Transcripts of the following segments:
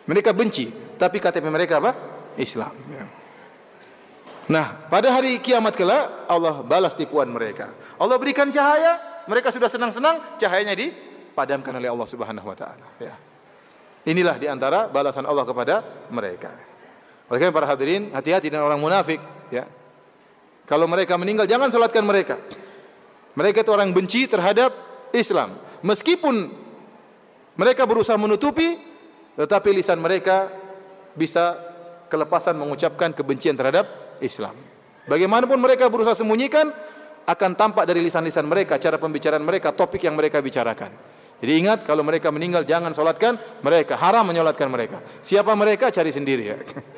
Mereka benci, tapi KTP mereka apa? Islam. Nah, pada hari kiamat kelak Allah balas tipuan mereka. Allah berikan cahaya, mereka sudah senang-senang, cahayanya dipadamkan oleh Allah Subhanahu wa taala, ya. Inilah di antara balasan Allah kepada mereka. Oleh karena para hadirin, hati-hati dengan orang munafik, ya. Kalau mereka meninggal jangan salatkan mereka. Mereka itu orang benci terhadap Islam. Meskipun mereka berusaha menutupi, tetapi lisan mereka bisa kelepasan mengucapkan kebencian terhadap Islam. Bagaimanapun mereka berusaha sembunyikan, akan tampak dari lisan-lisan mereka, cara pembicaraan mereka, topik yang mereka bicarakan. Jadi ingat, kalau mereka meninggal jangan solatkan mereka, haram menyolatkan mereka. Siapa mereka? Cari sendiri, ya.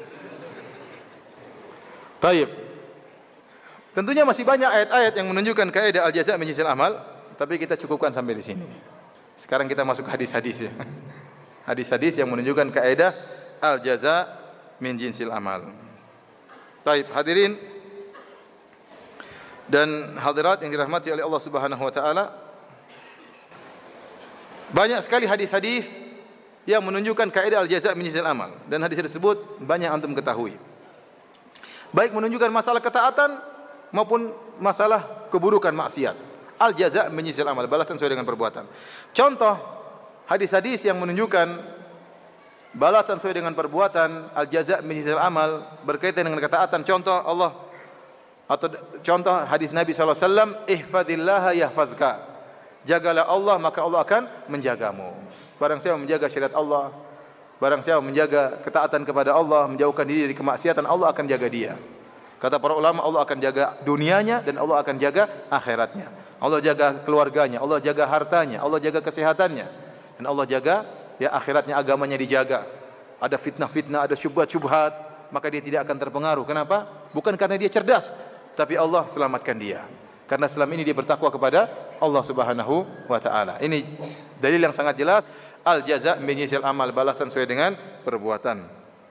Taib. Tentunya masih banyak ayat-ayat yang menunjukkan kaidah al-jaza' min jinsil amal, tapi kita cukupkan sampai di sini. Sekarang kita masuk hadis-hadis, ya. Hadis-hadis yang menunjukkan kaidah al-jaza' min jinsil amal. Taib, hadirin dan hadirat yang dirahmati oleh Allah Subhanahu wa taala. Banyak sekali hadis-hadis yang menunjukkan kaidah al-jaza' min jinsil amal, dan hadis tersebut banyak antum ketahui. Baik menunjukkan masalah ketaatan maupun masalah keburukan maksiat. Al-jaza' min jinsil amal, balasan sesuai dengan perbuatan. Contoh hadis-hadis yang menunjukkan balasan sesuai dengan perbuatan, al-jaza' min jinsil amal, berkaitan dengan ketaatan. Contoh Allah atau contoh hadis Nabi sallallahu alaihi wasallam, ihfazillaha yahfazka. Jagalah Allah maka Allah akan menjagamu. Barang siapa menjaga syariat Allah, barang siapa menjaga ketaatan kepada Allah, menjauhkan diri dari kemaksiatan, Allah akan jaga dia. Kata para ulama, Allah akan jaga dunianya dan Allah akan jaga akhiratnya. Allah jaga keluarganya, Allah jaga hartanya, Allah jaga kesehatannya, dan Allah jaga ya akhiratnya, agamanya dijaga. Ada fitnah-fitnah, ada syubhat-syubhat, maka dia tidak akan terpengaruh. Kenapa? Bukan karena dia cerdas, tapi Allah selamatkan dia. Karena selama ini dia bertakwa kepada Allah Subhanahu wa taala. Ini dalil yang sangat jelas, al-jaza' min jinsil amal, balasan sesuai dengan perbuatan.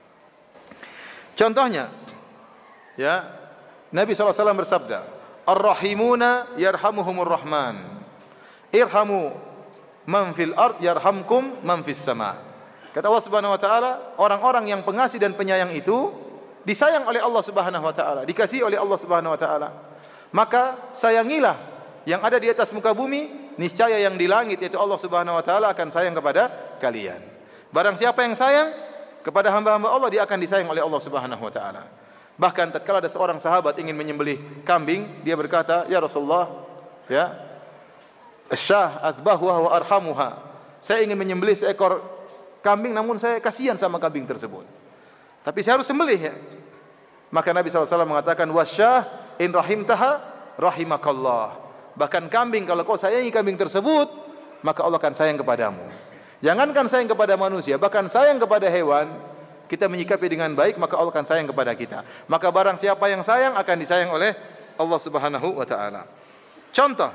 Contohnya, ya, Nabi sallallahu alaihi wasallam bersabda, "Ar-rahimuna yarhamuhumur rahman. Irhamu man fil ard yarhamkum man fis sama." Kata Allah Subhanahu wa taala, orang-orang yang pengasih dan penyayang itu disayang oleh Allah Subhanahu wa taala, dikasihi oleh Allah Subhanahu wa taala. Maka sayangilah yang ada di atas muka bumi, niscaya yang di langit yaitu Allah Subhanahu wa taala akan sayang kepada kalian. Barang siapa yang sayang kepada hamba-hamba Allah, dia akan disayang oleh Allah Subhanahu wa taala. Bahkan tatkala ada seorang sahabat ingin menyembelih kambing, dia berkata, "Ya Rasulullah, ya, asyah adbahuha wa arhamuha." Saya ingin menyembelih seekor kambing, namun saya kasihan sama kambing tersebut. Tapi saya harus sembelih, ya. Maka Nabi SAW mengatakan, "Wasyah in rahimtaha rahimakallah." Bahkan kambing, kalau kau sayangi kambing tersebut, maka Allah akan sayang kepadamu. Jangankan sayang kepada manusia, bahkan sayang kepada hewan, kita menyikapi dengan baik, maka Allah akan sayang kepada kita. Maka barang siapa yang sayang akan disayang oleh Allah Subhanahu wa taala. Contoh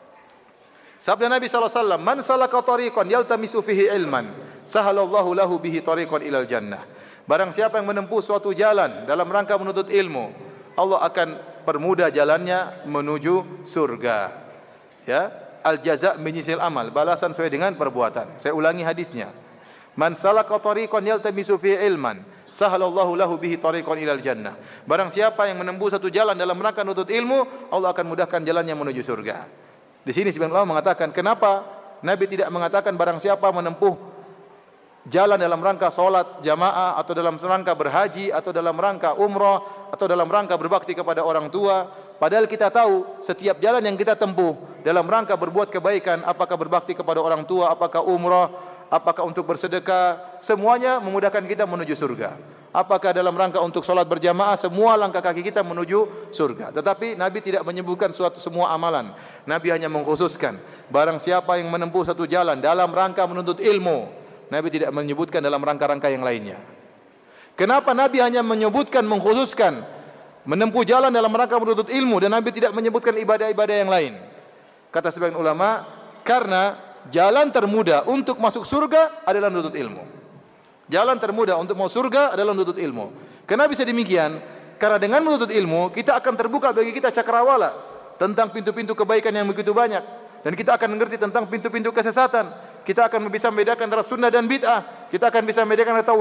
sabda Nabi sallallahu alaihi wasallam, "Man salaka tariqan yaltamisu fihi ilman, sahalallahu lahu bihi tariqan ilal jannah." Barang siapa yang menempuh suatu jalan dalam rangka menuntut ilmu, Allah akan permudah jalannya menuju surga. Ya, al-jaza' min jinsil amal, balasan sesuai dengan perbuatan. Saya ulangi hadisnya. Man salaka tariqan yaltamisu fihi ilman, sahalallahu lahu bihi tariqan ilal jannah. Barang siapa yang menempuh satu jalan dalam rangka menuntut ilmu, Allah akan mudahkan jalannya menuju surga. Di sini sebagian ulama mengatakan, kenapa Nabi tidak mengatakan barang siapa menempuh jalan dalam rangka salat jamaah, atau dalam rangka berhaji, atau dalam rangka umrah, atau dalam rangka berbakti kepada orang tua. Padahal kita tahu setiap jalan yang kita tempuh dalam rangka berbuat kebaikan, apakah berbakti kepada orang tua, apakah umrah, apakah untuk bersedekah, semuanya memudahkan kita menuju surga. Apakah dalam rangka untuk salat berjamaah, semua langkah kaki kita menuju surga. Tetapi Nabi tidak menyebutkan semua amalan. Nabi hanya mengkhususkan barang siapa yang menempuh satu jalan dalam rangka menuntut ilmu. Nabi tidak menyebutkan dalam rangka-rangka yang lainnya. Kenapa Nabi hanya menyebutkan, mengkhususkan menempuh jalan dalam rangka menuntut ilmu, dan Nabi tidak menyebutkan ibadah-ibadah yang lain? Kata sebagian ulama, karena jalan termudah untuk masuk surga adalah menuntut ilmu. Jalan termudah untuk masuk surga adalah menuntut ilmu. Kenapa bisa demikian? Karena dengan menuntut ilmu, kita akan terbuka bagi kita cakrawala tentang pintu-pintu kebaikan yang begitu banyak, dan kita akan mengerti tentang pintu-pintu kesesatan. Kita akan bisa membedakan antara sunnah dan bid'ah. Kita akan bisa membedakan antara